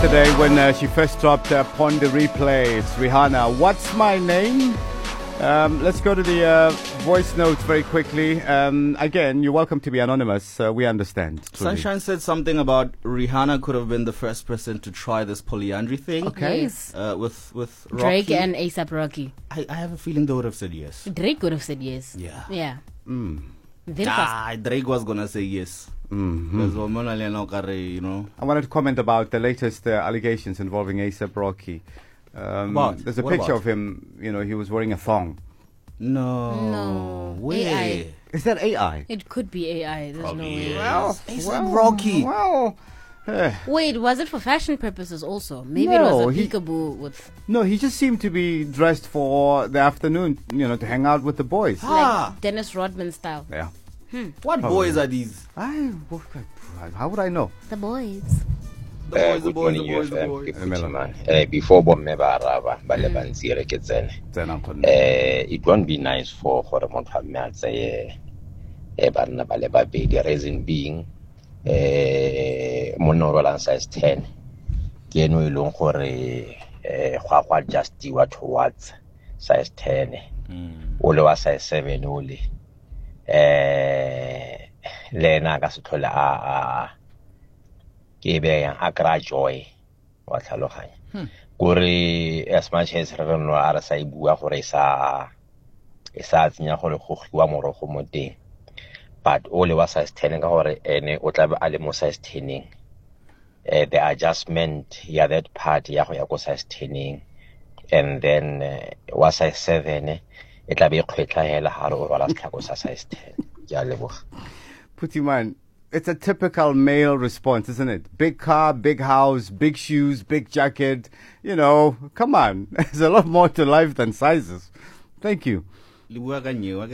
yesterday when she first dropped Pon de Replay. It's Rihanna. What's my name? Let's go to the voice notes very quickly. Again, you're welcome to be anonymous. We understand. Truly. Sunshine said something about Rihanna could have been the first person to try this polyandry thing. Okay. Yes. With Rocky. Drake and A$AP Rocky. I have a feeling they would have said yes. Drake would have said yes. Yeah. Yeah. Very Drake was gonna say yes. Because you know. I wanted to comment about the latest allegations involving A$AP Rocky. There's a What picture about? of him, he was wearing a thong. No. Way. AI. Is that AI? It could be AI. There's no way. A$AP Rocky. Well, Wait, was it for fashion purposes also? Maybe No, it was a he- peekaboo with no, he just seemed to be dressed for the afternoon, to hang out with the boys. like Dennis Rodman style. Yeah. What boys are these? How would I know? The boys. The Good morning, boys. UFM. Ke futhi man. Before bomme ba araba ba le bantsi re ke tsene. Tsena khona. It won't be nice for gore motho a mme a tseye banna ba le babedi, reason being monna o rolang size 10 ke eno e leng gore go adjustiwa towards size 10 o le wa size 7 o le ena ka se tlhole a ke be yang a kra joy wa tlhaloganya gore as much as re no a re sa ibua gore e sa tsenya gore go gwa morogo mo teng, but o le wa size 10 ka gore ene o tla be a le mo size 10ing. The adjustment ya that part ya go ya go size 10ing, and then wa size 7 e tla be kgwetla hela ha re o rwala setlhako sa size 10. Ke a leboga. Putiman, it's a typical male response, isn't it? Big car, big house, big shoes, big jacket. Come on. There's a lot more to life than sizes. Thank you. Le bua ka nyewa.